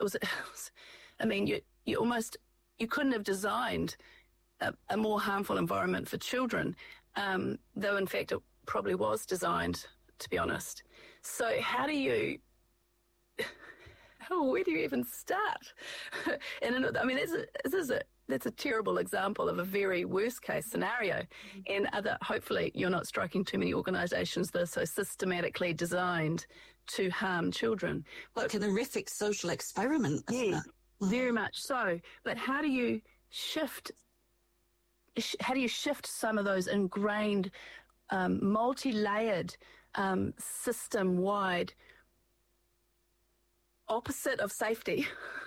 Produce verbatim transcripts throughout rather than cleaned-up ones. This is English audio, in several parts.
was, it was I mean, you you almost, you couldn't have designed a, a more harmful environment for children, um, though in fact it probably was designed, to be honest. So how do you, how, where do you even start? And I mean, this is, this is a, that's a terrible example of a very worst case scenario. Mm-hmm. And other, hopefully you're not striking too many organisations that are so systematically designed to harm children. Like an horrific social experiment, isn't yeah, it? Very much so. But how do you shift, how do you shift some of those ingrained, um, multi-layered, um, system-wide opposite of safety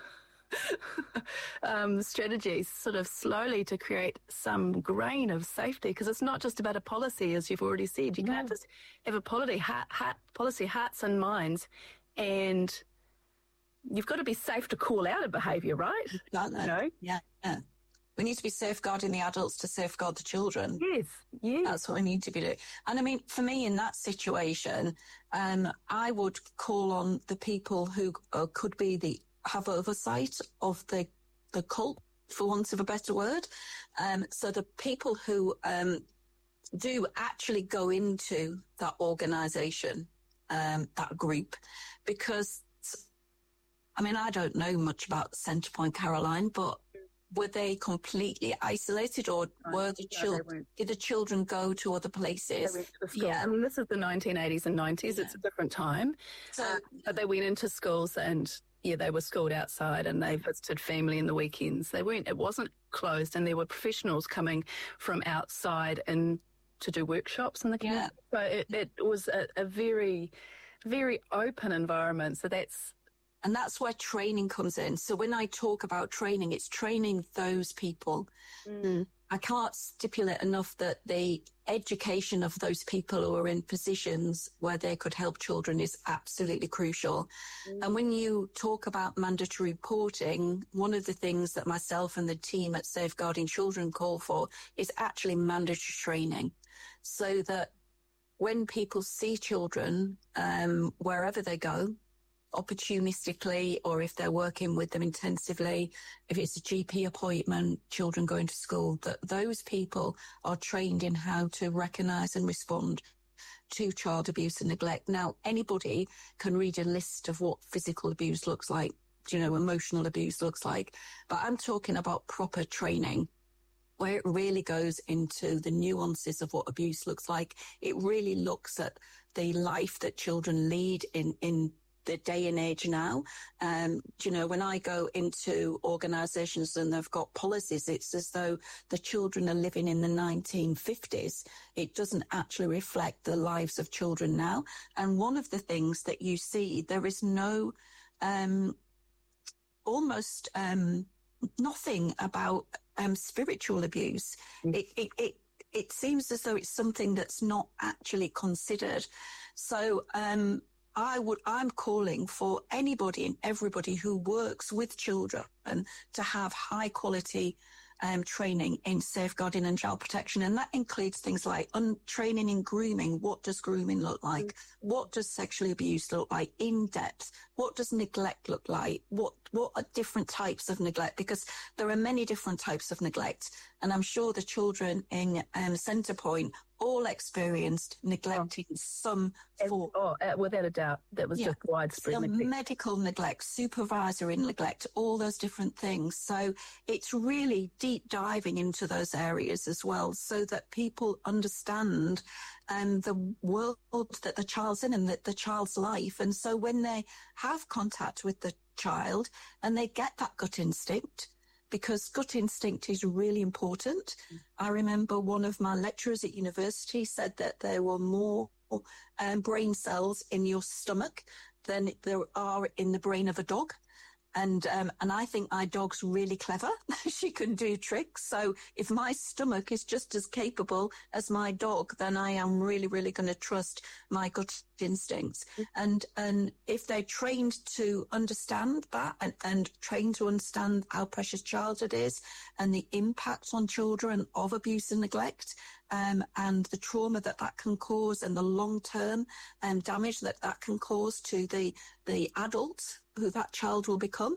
um, strategies sort of slowly to create some grain of safety? Because it's not just about a policy, as you've already said. You no. can't just have a policy, heart, heart, policy, hearts and minds, and you've got to be safe to call out a behaviour, right? Don't they? You know? Yeah, yeah. We need to be safeguarding the adults to safeguard the children. Yes, yes. That's what we need to be doing. And I mean, for me in that situation, um, I would call on the people who uh, could be the, have oversight of the, the cult, for want of a better word. Um, so the people who, um, do actually go into that organisation, um, that group, because, I mean, I don't know much about Centrepoint, Caroline, but were they completely isolated, or were the no, children, did the children go to other places? They went to school. Yeah, I mean, this is the nineteen eighties and nineties. Yeah. It's a different time. So, uh, but they went into schools and, yeah, they were schooled outside and they visited family in the weekends. They weren't, it wasn't closed, and there were professionals coming from outside and to do workshops in the community. Yeah. So it, it was a, a very, very open environment. So that's, And that's where training comes in. So when I talk about training, it's training those people. Mm. I can't stipulate enough that the education of those people who are in positions where they could help children is absolutely crucial. Mm. And when you talk about mandatory reporting, one of the things that myself and the team at Safeguarding Children call for is actually mandatory training, so that when people see children, um, wherever they go, opportunistically, or if they're working with them intensively, if it's a G P appointment, children going to school, that those people are trained in how to recognise and respond to child abuse and neglect. Now, anybody can read a list of what physical abuse looks like, you know, emotional abuse looks like, but I'm talking about proper training, where it really goes into the nuances of what abuse looks like. It really looks at the life that children lead in, in the day and age now. Um, you know, when I go into organisations and they've got policies, it's as though the children are living in the nineteen fifties. It doesn't actually reflect the lives of children now. And one of the things that you see, there is no, um, almost, um, nothing about, um, spiritual abuse. Mm. It, it, it, it seems as though it's something that's not actually considered. So, um, I would, I'm calling for anybody and everybody who works with children to have high quality um, training in safeguarding and child protection. And that includes things like un- training in grooming. What does grooming look like? Mm-hmm. What does sexual abuse look like in depth? What does neglect look like? What, what are different types of neglect? Because there are many different types of neglect. And I'm sure the children in um, Centrepoint all experienced neglect in some form. Oh, uh, without a doubt. That was yeah. just widespread Some neglect. Medical neglect, supervisory neglect, all those different things. So it's really deep diving into those areas as well, so that people understand um, the world that the child's in and the, the child's life. And so when they have contact with the child and they get that gut instinct, because gut instinct is really important. Mm. I remember one of my lecturers at university said that there were more um, brain cells in your stomach than there are in the brain of a dog. And, um, and I think my dog's really clever. She can do tricks. So if my stomach is just as capable as my dog, then I am really, really going to trust my gut instincts. Mm-hmm. And, and if they're trained to understand that and, and trained to understand how precious childhood is and the impact on children of abuse and neglect, um, and the trauma that that can cause and the long-term um, damage that that can cause to the, the adult who that child will become,